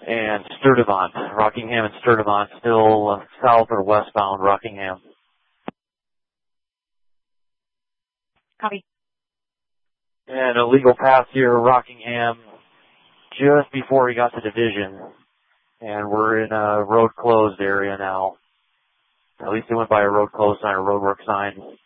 and Sturdivant. Rockingham and Sturdivant, still south or westbound Rockingham. Copy. And a legal pass here, Rockingham, just before he got to Division. And we're in a road closed area now. At least they went by a road closed sign, a roadwork sign.